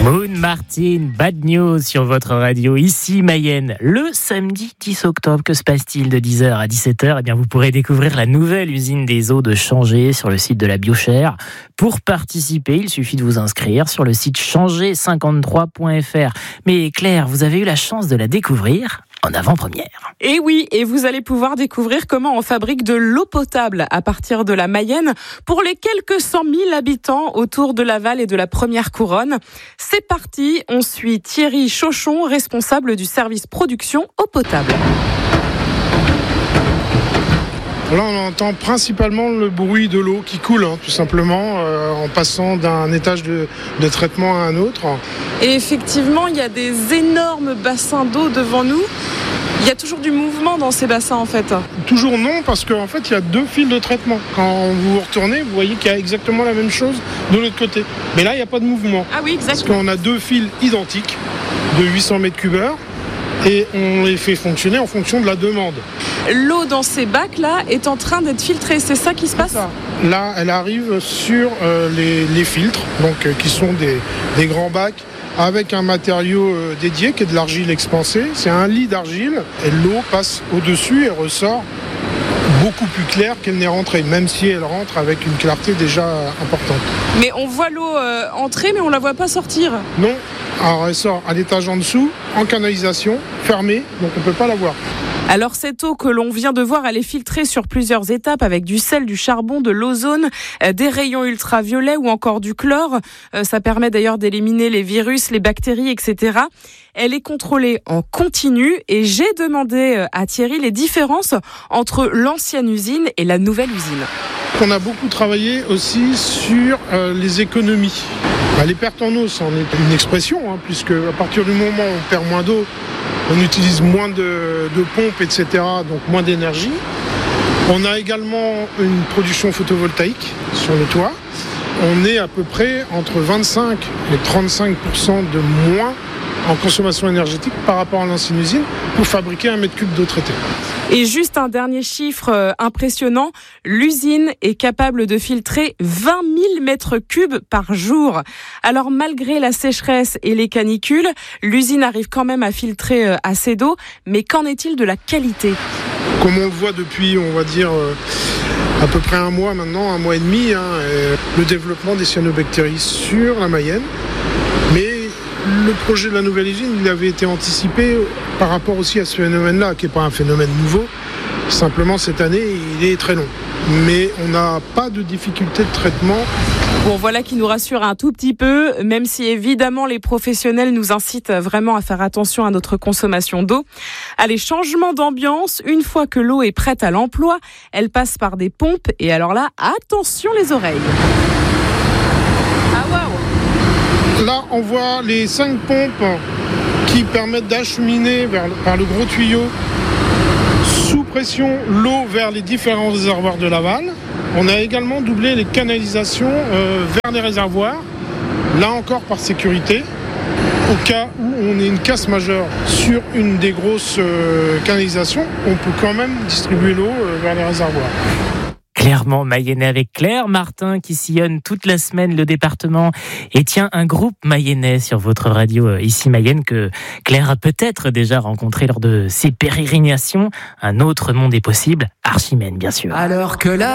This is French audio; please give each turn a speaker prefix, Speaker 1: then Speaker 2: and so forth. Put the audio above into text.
Speaker 1: Moon Martin, Bad News sur votre radio, ici Mayenne. Le samedi 10 octobre, que se passe-t-il de 10h à 17h ? Eh bien, vous pourrez découvrir la nouvelle usine des eaux de Changé sur le site de la Biochère. Pour participer, il suffit de vous inscrire sur le site changé53.fr. Mais Claire, vous avez eu la chance de la découvrir en avant-première.
Speaker 2: Et oui, et vous allez pouvoir découvrir comment on fabrique de l'eau potable à partir de la Mayenne pour les quelques 100 000 habitants autour de Laval et de la Première Couronne. C'est parti, on suit Thierry Chauchon, responsable du service production eau potable.
Speaker 3: Là, on entend principalement le bruit de l'eau qui coule, tout simplement, en passant d'un étage de traitement à un autre.
Speaker 2: Et effectivement, il y a des énormes bassins d'eau devant nous. Il y a toujours du mouvement dans ces bassins, en fait.
Speaker 3: Toujours non, parce qu'en fait, il y a deux fils de traitement. Quand vous retournez, vous voyez qu'il y a exactement la même chose de l'autre côté. Mais là, il n'y a pas de mouvement.
Speaker 2: Ah oui, exactement.
Speaker 3: Parce qu'on a deux fils identiques de 800 mètres cubes heure. Et on les fait fonctionner en fonction de la demande.
Speaker 2: L'eau dans ces bacs-là est en train d'être filtrée, c'est ça qui se passe ?
Speaker 3: Là, elle arrive sur les filtres, donc qui sont des grands bacs avec un matériau dédié qui est de l'argile expansée. C'est un lit d'argile et l'eau passe au-dessus et ressort beaucoup plus claire qu'elle n'est rentrée, même si elle rentre avec une clarté déjà importante.
Speaker 2: Mais on voit l'eau entrer, mais on ne la voit pas sortir.
Speaker 3: Non, alors elle sort à l'étage en dessous, en canalisation, fermée, donc on ne peut pas la voir.
Speaker 2: Alors cette eau que l'on vient de voir, elle est filtrée sur plusieurs étapes avec du sel, du charbon, de l'ozone, des rayons ultraviolets ou encore du chlore. Ça permet d'ailleurs d'éliminer les virus, les bactéries, etc. Elle est contrôlée en continu et j'ai demandé à Thierry les différences entre l'ancienne usine et la nouvelle usine.
Speaker 3: On a beaucoup travaillé aussi sur les économies. Les pertes en eau, c'en est une expression, puisque à partir du moment où on perd moins d'eau, on utilise moins de pompes, etc., donc moins d'énergie. On a également une production photovoltaïque sur le toit. On est à peu près entre 25 et 35% de moins en consommation énergétique par rapport à l'ancienne usine pour fabriquer 1 mètre cube d'eau traitée.
Speaker 2: Et juste un dernier chiffre impressionnant, l'usine est capable de filtrer 20 000 mètres cubes par jour. Alors malgré la sécheresse et les canicules, l'usine arrive quand même à filtrer assez d'eau, mais qu'en est-il de la qualité ?
Speaker 3: Comme on le voit depuis, on va dire, à peu près un mois maintenant, 1 mois et demi, le développement des cyanobactéries sur la Mayenne. Mais le projet de la nouvelle usine, il avait été anticipé par rapport aussi à ce phénomène-là, qui n'est pas un phénomène nouveau. Simplement, cette année, il est très long. Mais on n'a pas de difficulté de traitement.
Speaker 2: Bon, voilà qui nous rassure un tout petit peu, même si évidemment les professionnels nous incitent vraiment à faire attention à notre consommation d'eau. Allez, changement d'ambiance. Une fois que l'eau est prête à l'emploi, elle passe par des pompes. Et alors là, attention les oreilles. Ah waouh!
Speaker 3: Là, on voit les 5 pompes qui permettent d'acheminer par le gros tuyau sous pression l'eau vers les différents réservoirs de Laval. On a également doublé les canalisations vers les réservoirs, là encore par sécurité. Au cas où on ait une casse majeure sur une des grosses canalisations, on peut quand même distribuer l'eau vers les réservoirs.
Speaker 1: Clairement mayennais avec Claire Martin qui sillonne toute la semaine le département et tient un groupe mayennais sur votre radio ici Mayenne que Claire a peut-être déjà rencontré lors de ses pérégrinations. Un autre monde est possible, Archimède bien sûr.
Speaker 4: Alors que là